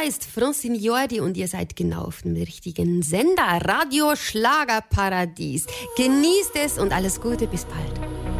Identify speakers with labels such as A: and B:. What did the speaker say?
A: ist Francine Jordi und ihr seid genau auf dem richtigen Sender. Radio Schlagerparadies. Genießt es und alles Gute, bis bald.